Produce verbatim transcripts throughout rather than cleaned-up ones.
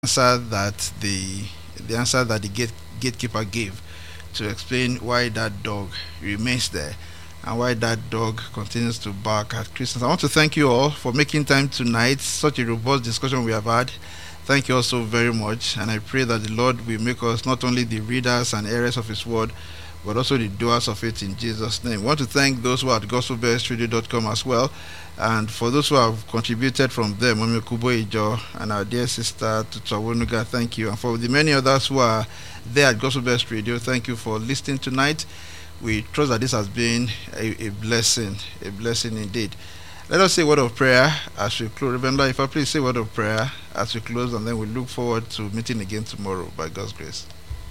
answer that the the answer that the gate, gatekeeper gave to explain why that dog remains there and why that dog continues to bark at Christians. I want to thank you all for making time tonight. Such a robust discussion we have had. Thank you all so very much, and I pray that the Lord will make us not only the readers and hearers of His word, but also the doers of it in Jesus' name. I want to thank those who are at gospel bells radio dot com as well, and for those who have contributed from them, Mami Kubo Ijo and our dear sister Tutsawonuga, thank you. And for the many others who are there at Gospel Bells Radio, thank you for listening tonight. We trust that this has been a, a blessing, a blessing indeed. Let us say a word of prayer as we close. Remember, if I please say a word of prayer as we close, and then we look forward to meeting again tomorrow by God's grace.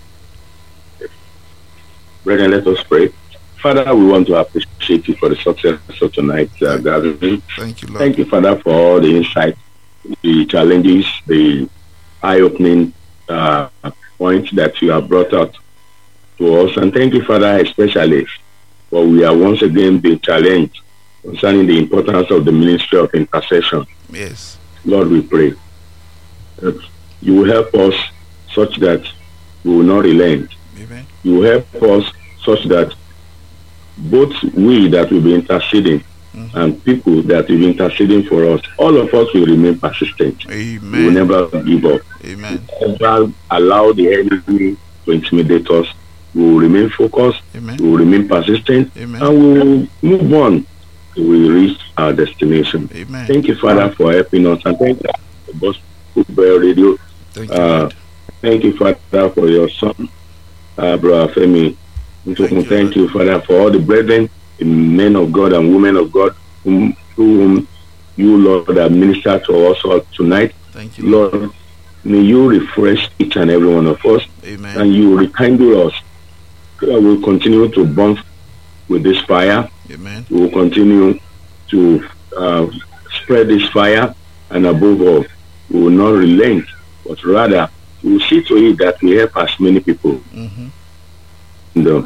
Brethren, let us pray. Father, we want to appreciate you for the success of tonight's uh, gathering. Thank you, Lord. Thank you, Father, for all the insight, the challenges, the eye-opening uh, points that you have brought out to us. And thank you, Father, especially for we are once again being challenged concerning the importance of the ministry of intercession. Yes. Lord, we pray that you will help us such that we will not relent. Amen. You will help us such that both we that will be interceding mm-hmm. and people that will be interceding for us, all of us will remain persistent. Amen. We will never give up. Amen. We will never allow the enemy to intimidate us. We will remain focused. Amen. We will remain persistent. Amen. And we will move on till we reach our destination. Amen. Thank you, Father, for helping us. And thank you for Gospel Bell Radio. Thank you, uh, Thank you, Father, for your son, uh, Brother Femi. Thank, you, thank you, Father, for all the brethren, the men of God and women of God, whom, through whom you, Lord, have ministered to us all tonight. Thank you, Lord. May you refresh each and every one of us. Amen. And you rekindle us. We will continue to burn with this fire. Amen. We will continue to uh, spread this fire, and above all, we will not relent, but rather we will see to it that we help as many people. Mm-hmm. And, uh,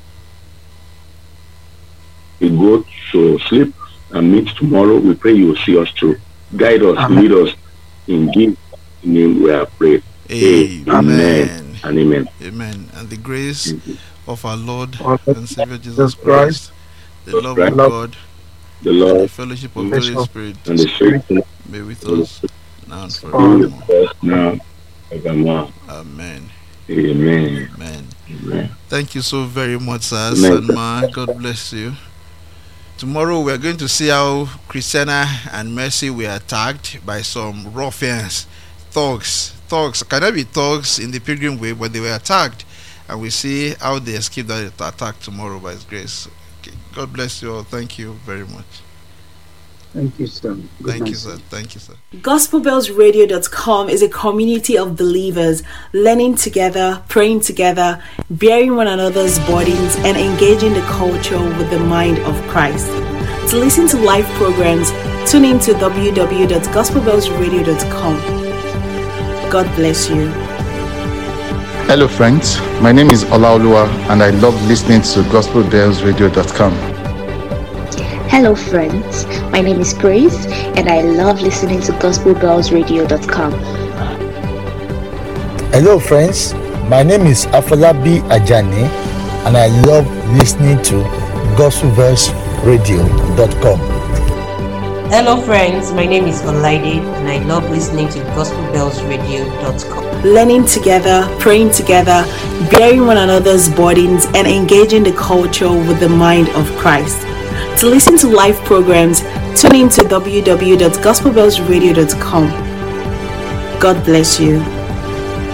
we go to sleep and meet tomorrow. We pray you will see us through. Guide us, Amen. Lead us in Jesus' name we have prayed. Amen. Amen. And amen. Amen. And the grace Mhm. of our Lord Amen. and Savior Jesus Christ, Christ, the love Christ, of God, the and the Lord fellowship of the Holy Spirit and the Spirit be with us now and be forevermore. with us now evermore. Amen. Amen. Amen. Amen. Thank you so very much, sir. Amen. Sanma, God bless you. Tomorrow we are going to see how Christiana and Mercy were attacked by some ruffians, thugs. Thugs cannot be thugs in the pilgrim way, but they were attacked, and we see how they escaped that attack tomorrow by His grace. Okay. God bless you all. Thank you very much. Thank you, sir. Good Thank night, you, sir. Thank you, sir. gospel bells radio dot com is a community of believers learning together, praying together, bearing one another's burdens, and engaging the culture with the mind of Christ. To listen to live programs, tune in to w w w dot gospel bells radio dot com. God bless you. Hello friends, my name is Olaoluwa and I love listening to gospel bells radio dot com. Hello friends, my name is Grace and I love listening to gospel bells radio dot com. Hello friends, my name is Afolabi Ajani and I love listening to gospel bells radio dot com. Hello friends, my name is Olaide and I love listening to gospel bells radio dot com. Learning together, praying together, bearing one another's burdens, and engaging the culture with the mind of Christ. To listen to live programs, tune in to w w w dot gospel bells radio dot com. God bless you.